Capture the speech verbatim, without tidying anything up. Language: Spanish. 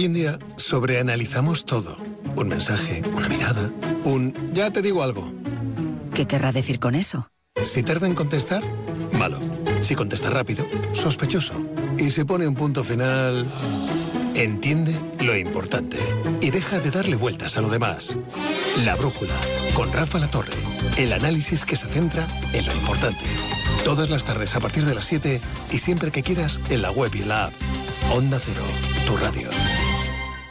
Hoy en día sobreanalizamos todo. Un mensaje, una mirada, un... ya te digo algo. ¿Qué querrá decir con eso? Si tarda en contestar, malo. Si contesta rápido, sospechoso. Y si pone un punto final... entiende lo importante y deja de darle vueltas a lo demás. La Brújula, con Rafa Latorre. El análisis que se centra en lo importante. Todas las tardes a partir de las siete y siempre que quieras en la web y en la app. Onda Cero, tu radio.